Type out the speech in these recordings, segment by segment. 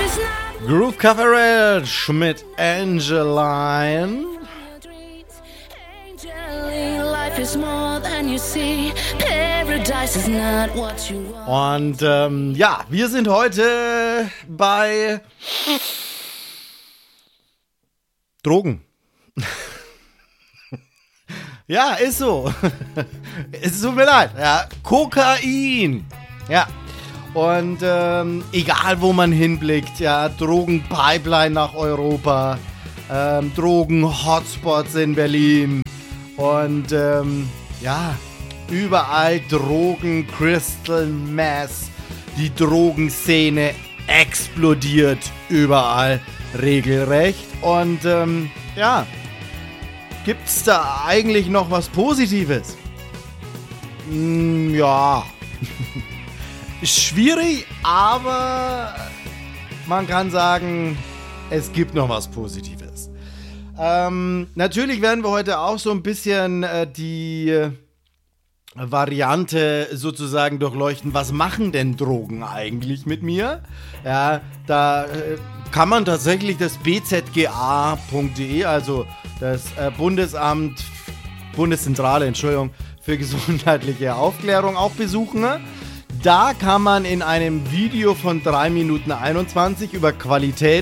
Groove Coverage mit Angeline. Und ja, wir sind heute bei Drogen. Ja, ist so. Es tut mir leid. Ja, Kokain. Ja. Und egal wo man hinblickt, ja, Drogenpipeline nach Europa, Drogen-Hotspots in Berlin und ja, überall Drogen, Crystal Meth, die Drogenszene explodiert überall regelrecht. Und ja, gibt's da eigentlich noch was Positives? Ja. Schwierig, aber man kann sagen, es gibt noch was Positives. Natürlich werden wir heute auch so ein bisschen die Variante sozusagen durchleuchten. Was machen denn Drogen eigentlich mit mir? Ja, da kann man tatsächlich das bzga.de, also das Bundeszentrale für gesundheitliche Aufklärung auch besuchen. Da kann man in einem Video von 3 Minuten 21 über Qualität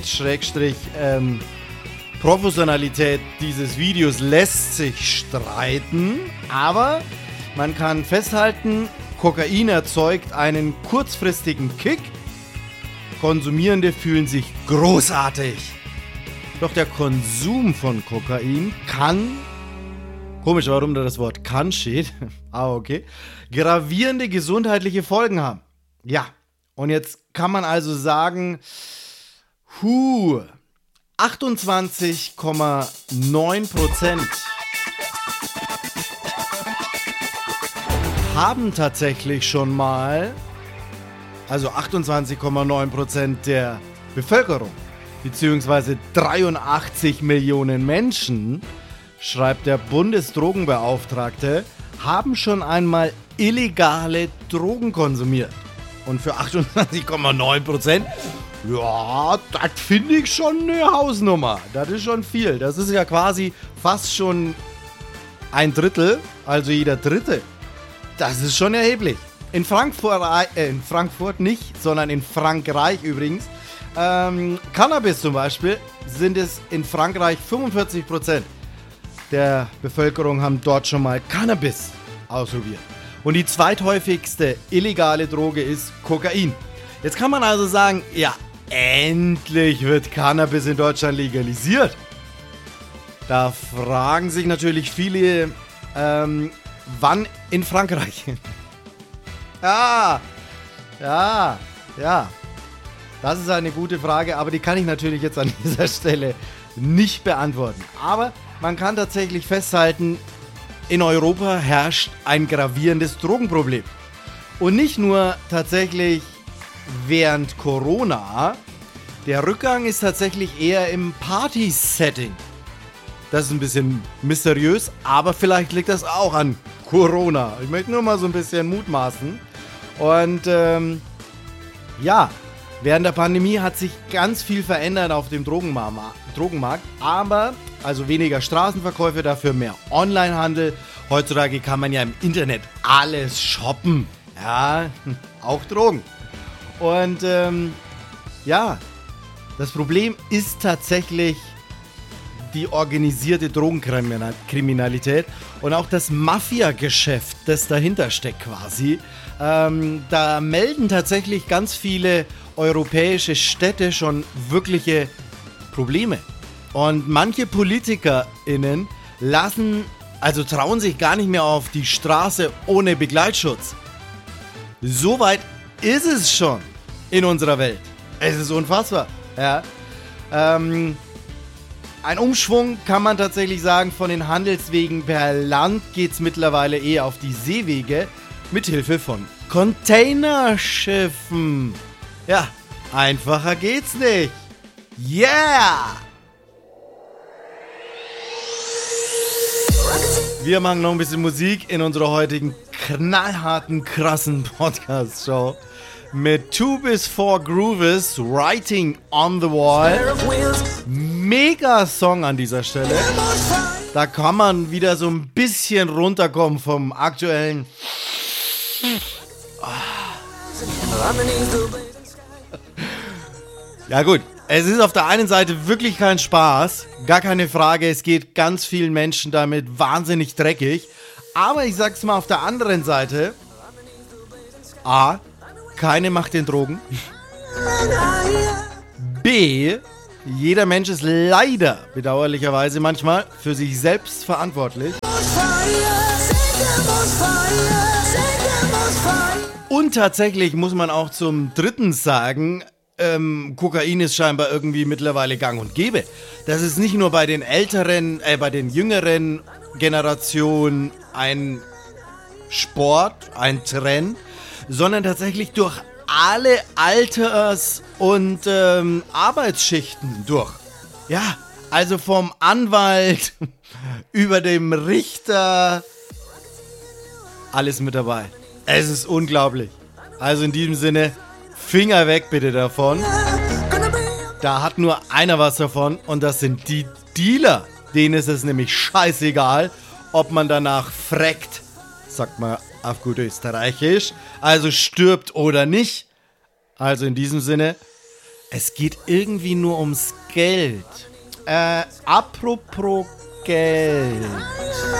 Professionalität dieses Videos lässt sich streiten, aber man kann festhalten, Kokain erzeugt einen kurzfristigen Kick, Konsumierende fühlen sich großartig. Doch der Konsum von Kokain kann, komisch, warum da das Wort kann steht, okay, gravierende gesundheitliche Folgen haben. Ja, und jetzt kann man also sagen, 28,9% haben tatsächlich schon mal, also 28,9% der Bevölkerung, beziehungsweise 83 Millionen Menschen, schreibt der Bundesdrogenbeauftragte, haben schon einmal illegale Drogen konsumiert. Und für 28,9%, ja, das finde ich schon eine Hausnummer. Das ist schon viel. Das ist ja quasi fast schon ein Drittel, also jeder Dritte. Das ist schon erheblich. In Frankfurt nicht, sondern in Frankreich übrigens. Cannabis zum Beispiel sind es in Frankreich 45% der Bevölkerung haben dort schon mal Cannabis ausprobiert. Und die zweithäufigste illegale Droge ist Kokain. Jetzt kann man also sagen, ja, endlich wird Cannabis in Deutschland legalisiert. Da fragen sich natürlich viele, wann in Frankreich? Ja. Das ist eine gute Frage, aber die kann ich natürlich jetzt an dieser Stelle nicht beantworten. Aber man kann tatsächlich festhalten, in Europa herrscht ein gravierendes Drogenproblem. Und nicht nur tatsächlich während Corona, der Rückgang ist tatsächlich eher im Party-Setting. Das ist ein bisschen mysteriös, aber vielleicht liegt das auch an Corona. Ich möchte nur mal so ein bisschen mutmaßen. Und ja, während der Pandemie hat sich ganz viel verändert auf dem Drogenmarkt, aber also weniger Straßenverkäufe, dafür mehr Onlinehandel. Heutzutage kann man ja im Internet alles shoppen, ja, auch Drogen. Und ja, das Problem ist tatsächlich die organisierte Drogenkriminalität und auch das Mafia-Geschäft, das dahinter steckt quasi. Da melden tatsächlich ganz viele europäische Städte schon wirkliche Probleme. Und manche PolitikerInnen trauen sich gar nicht mehr auf die Straße ohne Begleitschutz. So weit ist es schon in unserer Welt. Es ist unfassbar. Ja. Ein Umschwung kann man tatsächlich sagen, von den Handelswegen per Land geht es mittlerweile eher auf die Seewege mithilfe von Containerschiffen. Ja, einfacher geht's nicht. Yeah! Wir machen noch ein bisschen Musik in unserer heutigen knallharten, krassen Podcast-Show. mit 2 bis 4 Grooves, Writing on the Wall. Mega Song an dieser Stelle. Da kann man wieder so ein bisschen runterkommen vom aktuellen. Ja gut, es ist auf der einen Seite wirklich kein Spaß, gar keine Frage, es geht ganz vielen Menschen damit wahnsinnig dreckig, aber ich sag's mal auf der anderen Seite, A, keine Macht den Drogen, B, jeder Mensch ist leider, bedauerlicherweise manchmal, für sich selbst verantwortlich. Und tatsächlich muss man auch zum Dritten sagen, Kokain ist scheinbar irgendwie mittlerweile gang und gäbe. Das ist nicht nur bei den bei den jüngeren Generationen ein Sport, ein Trend, sondern tatsächlich durch alle Alters- und Arbeitsschichten durch. Ja, also vom Anwalt über dem Richter, alles mit dabei. Es ist unglaublich. Also in diesem Sinne, Finger weg bitte davon. Da hat nur einer was davon und das sind die Dealer. Denen ist es nämlich scheißegal, ob man danach freckt, sagt man auf gut Österreichisch, also stirbt oder nicht. Also in diesem Sinne, es geht irgendwie nur ums Geld. Apropos Geld.